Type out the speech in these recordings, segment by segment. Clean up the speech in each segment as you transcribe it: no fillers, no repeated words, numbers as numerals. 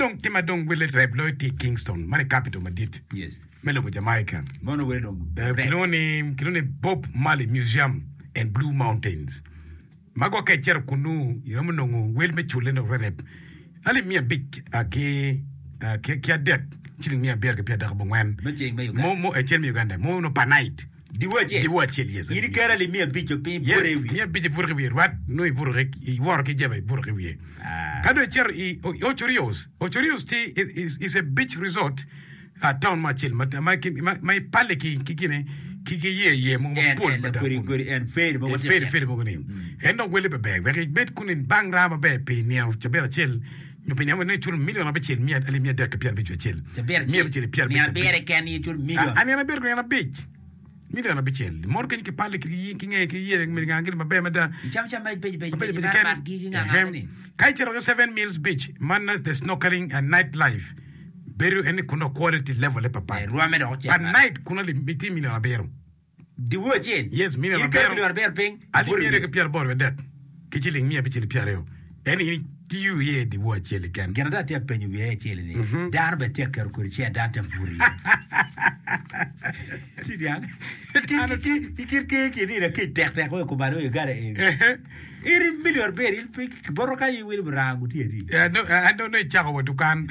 timadong will rebloity Kingston mane capital madit Yes. melo Jamaica Mono we dong. kiloni Bob Marley Museum and Blue Mountains mago ke cher kunu yomonongo wel me chule no rep ali mia big ke adek chili mia berge pia da bongwan mo e chen mi Uganda mo no panait diwa chel yes Yiri kara le mia bicho pe yes mia big burge wir wat no i burge I wor ke jebe burge wir kado cher I Ochorios is a beach resort a town machil my pale kikine ye mo pol and fade mo ngoni en no wele be we bet kunin bang rama be pe niau chabela chel ñu pe niau ne tur million be chel mi ali mi de ka pier be chel mi be chel pier be bere kan yi tur million ani na ber na be million be chel mor ken ki pale ki nge ki ye mi nga ngir ma be ma da cham be gi nga ni kai chero 7 Mills Beach man the snorkeling and nightlife beru any kuno quality level papa at night kuno li miti million beru diwo chen yes million beru ping ali mi ke pier bor vedet ke chili mi be chili pier yo any tiu ye diwo chili kan Canada te penyu ye chili ni dar be te ker kur che da te furi ti diang ki ni ke tek ko ba do gare iri million beru il pik boroka yi wil brangu ti ri I don't know chago dukan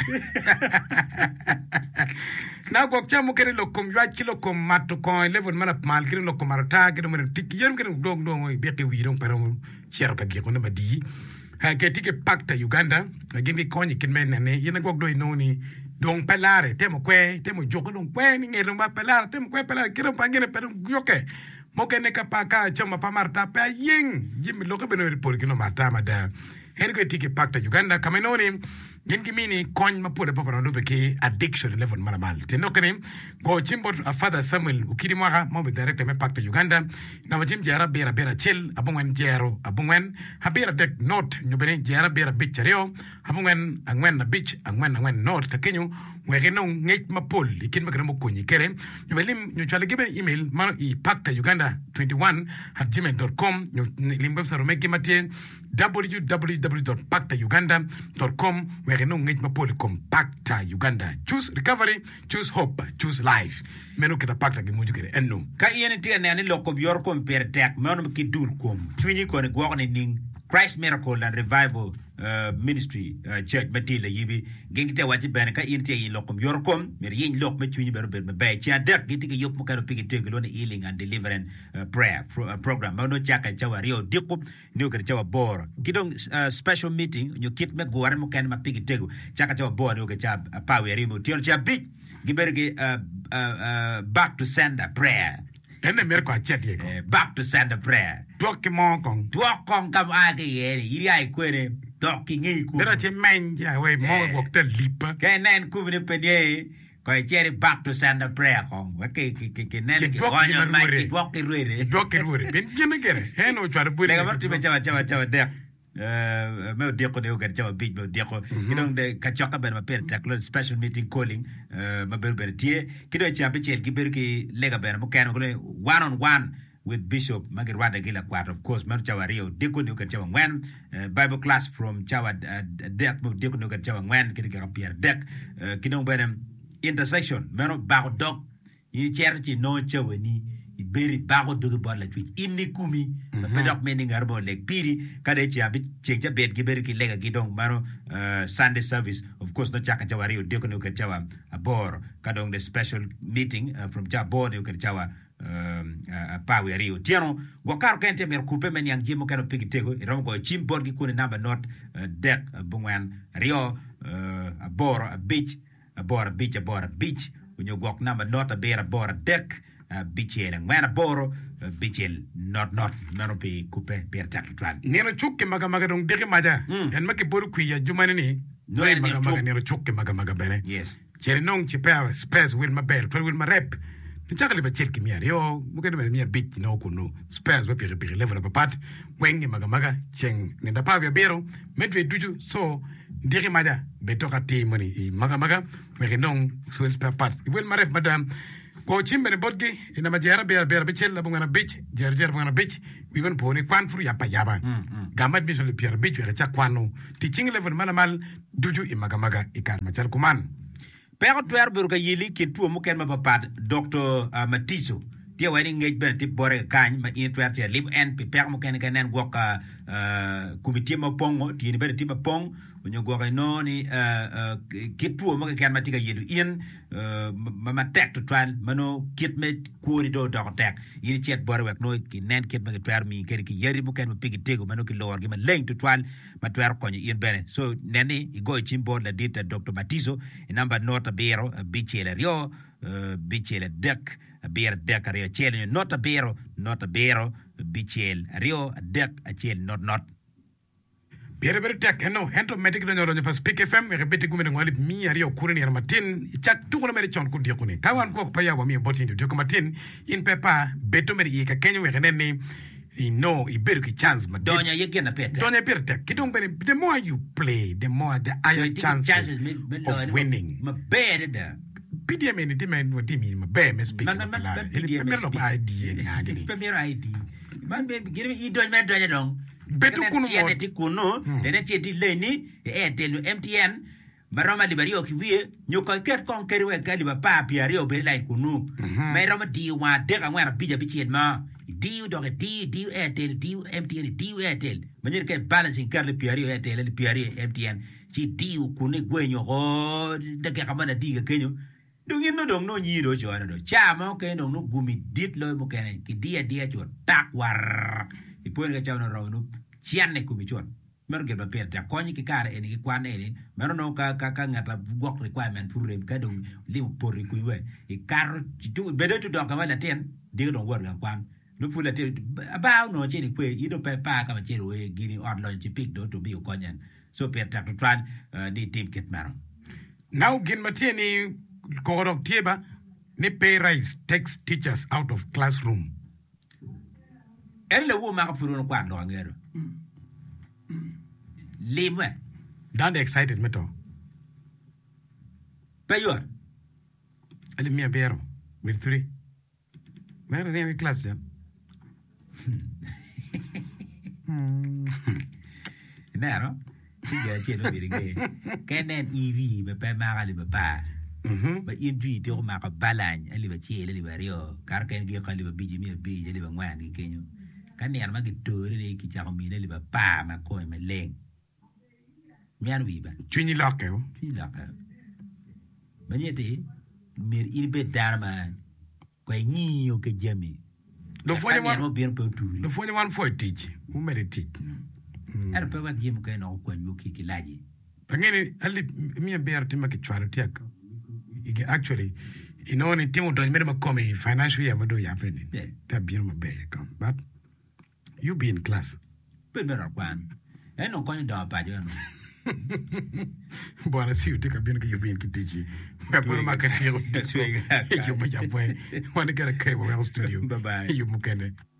na go chamo kere lo kom ywa kilo kom matu ko level mana mal kere lo komarta kere mana tik yen kere dong be ke wi dong pero cher ka ge ko na di ha ke tike pakta Uganda gimi konyi kin men ne yen go do inoni dong pelare temo joko dong kwe ni ngero ba pelare temo kwe pelare kere pangene pero yoke mo ke ne ka pa ka chama pa marta pa ying jimi lo ke beno por kino marta mada hen ko tike pakta Uganda kamenoni yen gimini kony mapode papa ndo beke addiction level malamal tenokene go chimbo a father Samuel ukiri mwaka mo be director me pakta Uganda na wajim jara bera chel abungwen jero abungwen habera dek note nyobene jara bera bichario abungwen angwen na beach angwen note takenyu wege no ngej mapol ikin makere mo kunyi kere nyobelim nyochale gibe email ma I pakta Uganda 21@gmail.com limbo sarome kimate www.paktauganda.com where no ngej mapoli compacta Uganda choose recovery choose hope choose life menu kita pakta gi muju kere enno ka yene te ne loko bior kom per tek mono ki dul kom twini ko ne go ne ning Christ Miracle and Revival Ministry church batile yibi gengite wati ben ka yene te yin lokom yor kom mer yin lok me twini ber be cha dek giti ke yop mo ka pigi te gelo ne healing and deliverance prayer program mono chaka chawa rio dikop ne ko chawa bor kidong special meeting you kit me go mo kan ma pigi te chaka chawa bor ne ko cha power rimo tiol cha big giberge back to sender prayer ene mer ko achet ye back to sender prayer doki mo kong kam age yere iri ai kwere doki ngi ku dera che menja we mo wokte lipa ke nen ku ne pedie ko chere back to sender prayer kong ke nen ke onyo mai ki doki ruere ben gene gere eno chwar buri le marti be chawa dek me deko de ogar chawa big me deko kidong de kachoka ben ma per taklo special meeting calling ma ber tie kido cha be chel ki ber ki lega ben mo kan ko one on one with Bishop Magir Wada Gila Kwat, of course, Mer Chawa Rio, Deko Nuka Chawa Wen, Bible class from Chawa Dek, Deko Nuka Chawa Wen, Kidika Pierre Dek, Kidong Benem intersection, Mero Bago Dog, in charity no Chawa ni, Berry Bago Dog Bottle Twitch, Indikumi, Pedok meaning Arbo Lake Piri, Kadechi, change a bed, Giberiki Lega Gidong Maro, Sunday service, of course, no Chaka Chawa Rio, Deko Nuka Chawa, Abor, Kadong the special meeting from Chabor, Nuka Chawa. Power Rio Tiano Wakar Kente mer coupe men yang jimo kano pigitego rom go chimborgi kuni number not deck bungwan Rio abor a beach when you walk number not a bear abor deck beach and when a boro beach not nano pe coupe per tak tran nero chukke maga dong dege maja en make boru kuya jumani ni no maga nero chukke maga bene yes cherenong chipa space with my bell with my rep Chakali ba chelki miya yo mukene ba miya bit no kuno spares ba pire level ba pat wengi maga cheng nenda pa bia bero medwe duju so diri maja be toka te money maga we non so spare parts when my rep madam ko chimbe ne bodgi ina majera ber bichel la bungana bich jer bungana bich wi gon poni kwan furu yapa yaba gamat mi so le pier bich we cha kwano teaching level mal duju imagamaga ikar machal kuman pero twer burga yili ke tuo muken ma papat Dr. Matiso dia wani ngej ben tip bore kany ma in twer tia lib en pe per muken kanen goka committee ma pongo ti ni ben tip pong onyo goka no ni ke tuo mo ken ma tiga yelu in ma tek to trial mano kit me ko do tek yin chet bore wek no ki nen kit ma twer mi ke ki yeri muken ma pigi tego mano ki lor gi ma leng to trial ma twer ko yin ben so neni igo chimbo la dita Dr. Matiso inamba nota bero bichele rio bichele dek beer dek rio chele not a bero bichel rio dek a chel not Bere tek eno hento metik do nyoro pa Speak FM e rebeti gume ngwali mi ari okure ni matin chak tu ko mere chon ku di kuni kawan ko pa ya wa mi botin do ko matin in pepa beto mere yeka kenyo we nene no I better ki chance ma donya yeke na peta donya better tek kidong bene the more you play the more the higher chances of winning ma better da PDM ni timen wo timi ma be me speak ma la ele me lo ID ngani premier ID man be gire I donya dong betu kunu mo ti kuno dene ti leni Airtel MTN maroma libari okiwie nyoko ket kon kerwe kali ba pa piario be lai kunu me roma di wa de ka ngwa bija bichiet ma diu dog diu Airtel diu MTN diu Airtel manyer ke balancing karle piario Airtel le piario MTN chi diu kune gwenyo go de ke kamana diga kenyo dongin no dong no nyiro jona do chama ke no gumi dit lo mo kene ki dia jo takwar ipone ke chawno raw no chianne kumi chon mer ke ba perta konyi ki kare eni ki kwan eni mer no ka ngata gok requirement pour rem ka dong li por ku we I karo tu bedo tu do ka wala ten diga dong wor ga kwan no fula te ba no che ni kwe I do pe pa ka ma che ro e gini od lo chi pik do to bi ko nyen so perta to tran ni team ket maro now gin matini korok tieba ni pay rise takes teachers out of classroom elle wo ma ka furu no kwan do ngero limwe dan excited meto payor ali mi abero with 3 where are in class jam nero tiga chelo birige kenen EV be pe ma ali be pa ba indri te ko ma ka balany ali ba chele ali ba rio kar ken gi khali ba biji mi bi ali ba ngwan gi kenyo kan ner ma gi tore ni ki cha ko mi ali ba pa ma ko me leng mian wi ba chini lokke Banyete mir ilbe darma ko ni yo ke jami lo fone wan mo bien pe tu lo fone wan for teach mu mere teach er pe wa jim ko no ko nyu ki laji pangene ali mi ber tema ke chwara tiak actually ni timo do mere ma come financial year ma do ya fene ta bien ma be kam but you be in class pe mera kwan no ko ni do pa jo no Buona si uti kabino che io ben che dici ma poi ma che io ma già poi quando che era che studio bye bye io mu kene